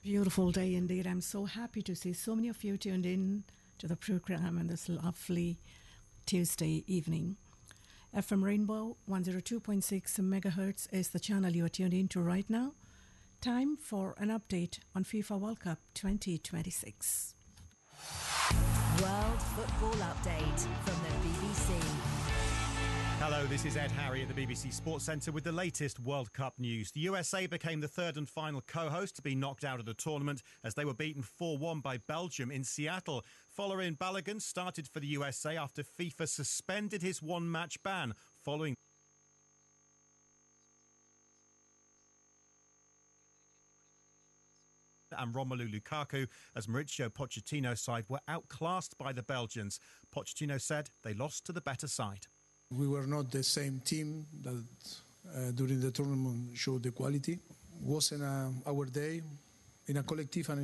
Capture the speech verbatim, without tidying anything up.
Beautiful day indeed. I'm so happy to see so many of you tuned in to the program on this lovely Tuesday evening. F M Rainbow one oh two point six megahertz is the channel you are tuned into right now. Time for an update on FIFA World Cup twenty twenty-six. World Football Update from the B B C. Hello, this is Ed Harry at the B B C Sports Centre with the latest World Cup news. The U S A became the third and final co-host to be knocked out of the tournament as they were beaten four one by Belgium in Seattle. Folarin Balogun started for the U S A after FIFA suspended his one-match ban following and Romelu Lukaku as Mauricio Pochettino's side were outclassed by the Belgians. Pochettino said they lost to the better side. We were not the same team that uh, during the tournament showed the quality. It wasn't uh, our day in a collective and